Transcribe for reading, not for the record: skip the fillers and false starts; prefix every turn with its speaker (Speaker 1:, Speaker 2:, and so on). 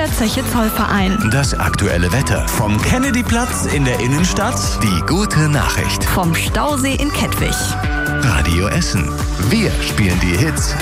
Speaker 1: der Zeche Zollverein.
Speaker 2: Das aktuelle Wetter vom Kennedyplatz in der Innenstadt. Die gute Nachricht
Speaker 1: Vom Stausee in Kettwig.
Speaker 2: Radio Essen. Wir spielen die Hits